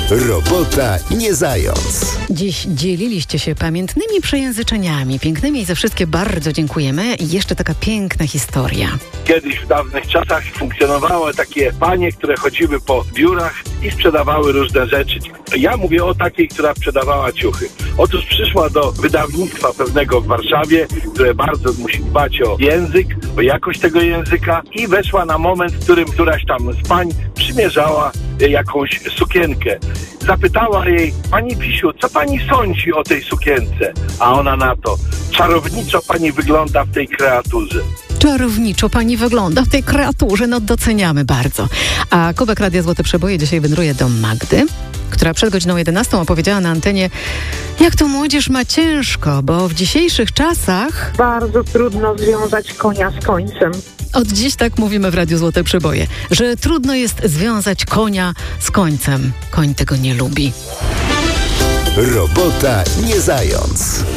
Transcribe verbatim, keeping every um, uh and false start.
Robota nie zając. Dziś dzieliliście się pamiętnymi przejęzyczeniami, pięknymi i za wszystkie bardzo dziękujemy. I jeszcze taka piękna historia. Kiedyś w dawnych czasach funkcjonowały takie panie, które chodziły po biurach i sprzedawały różne rzeczy. Ja mówię o takiej, która sprzedawała ciuchy. Otóż przyszła do wydawnictwa pewnego w Warszawie, które bardzo musi dbać o język, o jakość tego języka i weszła na moment, w którym któraś tam z pań przymierzała jakąś sukienkę. Zapytała jej: pani Pisiu, co pani sądzi o tej sukience? A ona na to: czarowniczo pani wygląda w tej kreaturze. Czarowniczo pani wygląda w tej kreaturze, no doceniamy bardzo. A Kubek Radia Złote Przeboje dzisiaj wędruje do Magdy, która przed godziną jedenastą opowiedziała na antenie, jak to młodzież ma ciężko, bo w dzisiejszych czasach... Bardzo trudno związać konia z końcem. Od dziś tak mówimy w Radiu Złote Przeboje, że trudno jest związać konia z końcem. Koń tego nie lubi. Robota nie zając.